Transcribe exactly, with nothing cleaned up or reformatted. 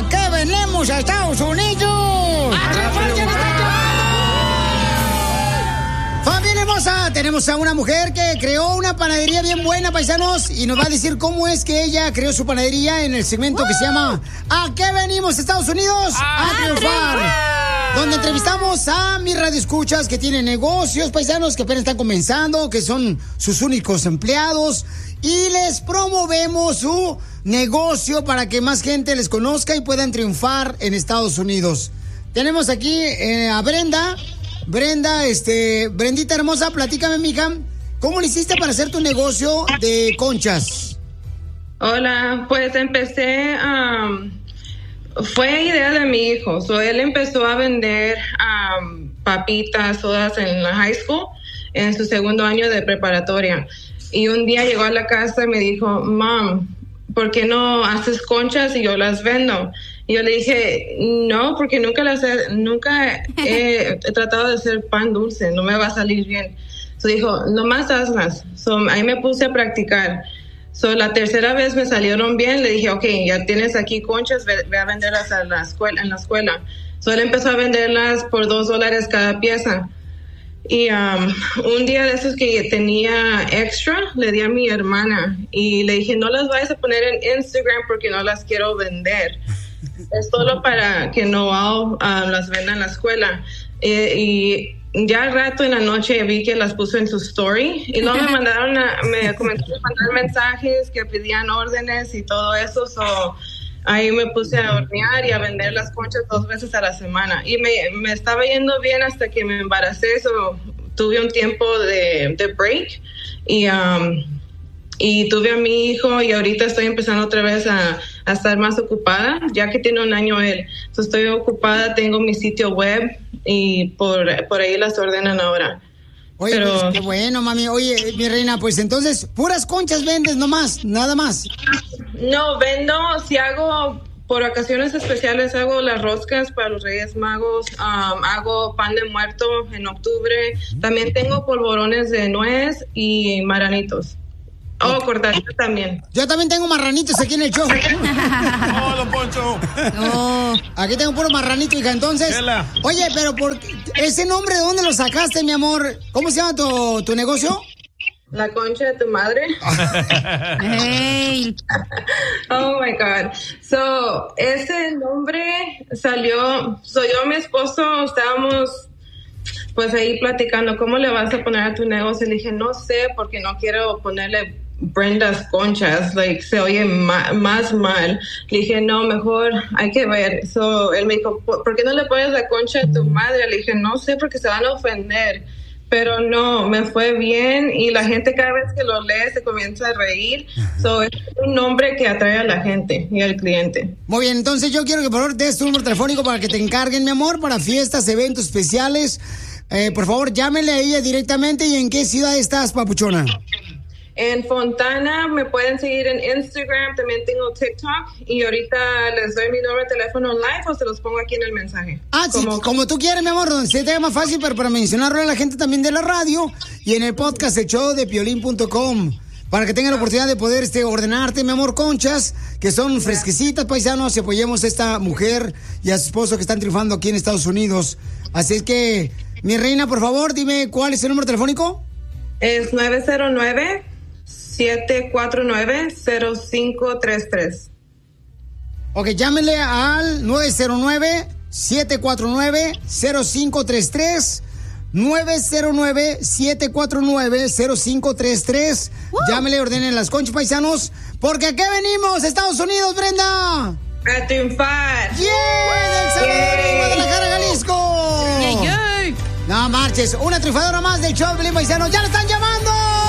¿A qué venimos a Estados Unidos? ¡A triunfar! Familia hermosa, tenemos a una mujer que creó una panadería bien buena, paisanos, y nos va a decir cómo es que ella creó su panadería en el segmento que se llama ¿A qué venimos a Estados Unidos? ¡A, a triunfar! triunfar! Donde entrevistamos a mis radioescuchas que tienen negocios, paisanos, que apenas están comenzando, que son sus únicos empleados, y les promovemos su negocio para que más gente les conozca y puedan triunfar en Estados Unidos. Tenemos aquí eh, a Brenda. Brenda, este, Brendita hermosa, platícame, mija, ¿cómo le hiciste para hacer tu negocio de conchas? Hola, pues empecé, um, fue idea de mi hijo, so él empezó a vender um, papitas, sodas en la high school, en su segundo año de preparatoria, y un día llegó a la casa y me dijo, Mom, ¿por qué no haces conchas y yo las vendo? Y yo le dije, no, porque nunca las he, nunca he, he tratado de hacer pan dulce, no me va a salir bien. So dijo, nomás hazlas. So ahí me puse a practicar. So la tercera vez me salieron bien, le dije, ok, ya tienes aquí conchas, ve, ve a venderlas a la escuela, en la escuela. So él empezó a venderlas por dos dólares cada pieza. Y um, un día de esos que tenía extra, le di a mi hermana y le dije, no las vayas a poner en Instagram porque no las quiero vender. Es solo para que Noel uh, las venda en la escuela. Eh, y ya al rato en la noche vi que las puso en su story y luego me mandaron a, me comenzaron a mandar mensajes que pedían órdenes y todo eso. So, ahí me puse a hornear y a vender las conchas dos veces a la semana. Y me, me estaba yendo bien hasta que me embaracé. So, tuve un tiempo de, de break y... Um, Y tuve a mi hijo y ahorita estoy empezando otra vez a, a estar más ocupada, ya que tiene un año él. Entonces estoy ocupada, tengo mi sitio web y por, por ahí las ordenan ahora. Oye, Pero... pues, qué bueno, mami. Oye, mi reina, pues entonces, puras conchas vendes nomás, nada más. No, vendo, si hago... Por ocasiones especiales hago las roscas para los Reyes Magos, um, hago pan de muerto en octubre. También tengo polvorones de nuez y marranitos. Oh, cortadito también. Yo también tengo marranitos aquí en el show. ¡Oh, don Poncho! No, aquí tengo puro marranito, hija, entonces. Chela. Oye, pero por ese nombre, ¿de dónde lo sacaste, mi amor? ¿Cómo se llama tu, tu negocio? La concha de tu madre. Hey. Oh my God. So, ese nombre salió, so yo y mi esposo estábamos pues ahí platicando, ¿cómo le vas a poner a tu negocio? Le dije, no sé, porque no quiero ponerle Brenda's Conchas, like, se oye ma- más mal. Le dije, no, mejor hay que ver. So, él me dijo, ¿por qué no le pones la concha a tu madre? Le dije, no sé, porque se van a ofender. Pero no, me fue bien y la gente cada vez que lo lee se comienza a reír. So, es un nombre que atrae a la gente y al cliente. Muy bien, entonces yo quiero que por favor des tu número telefónico para que te encarguen, mi amor, para fiestas, eventos especiales. Eh, por favor, llámele a ella directamente. ¿Y en qué ciudad estás, papuchona? En Fontana, me pueden seguir en Instagram, también tengo TikTok y ahorita les doy mi número de teléfono live o se los pongo aquí en el mensaje. Ah, como, sí, como tú quieres, mi amor, donde se te haga más fácil, pero para mencionarlo a la gente también de la radio y en el podcast, el show de piolín punto com, para que tengan la oportunidad de poder este, ordenarte, mi amor, conchas, que son fresquecitas, paisanos, y apoyemos a esta mujer y a su esposo que están triunfando aquí en Estados Unidos. Así es que, mi reina, por favor, dime cuál es el número telefónico. Es nueve cero nueve, siete cuatro nueve, cero cinco tres tres. Ok, llámenle al nueve cero nueve, siete cuatro nueve, cero cinco tres tres. nueve cero nueve, siete cuatro nueve, cero cinco tres tres. Uh. Llámenle, ordenen las conchas, paisanos. Porque aquí venimos, Estados Unidos, Brenda. A triunfar. ¡Yeah! ¡Del Salvador, de Guadalajara, Jalisco! ¡Yeah, yeah! No marches, una triunfadora más del show, Pelín, paisanos. ¡Ya la están llamando!